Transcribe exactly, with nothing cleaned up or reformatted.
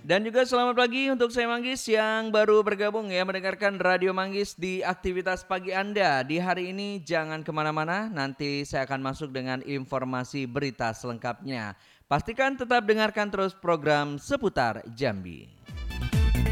Dan juga selamat pagi untuk saya Manggis yang baru bergabung ya mendengarkan Radio Manggis di aktivitas pagi Anda. Di hari ini jangan kemana-mana, nanti saya akan masuk dengan informasi berita selengkapnya. Pastikan tetap dengarkan terus program seputar Jambi.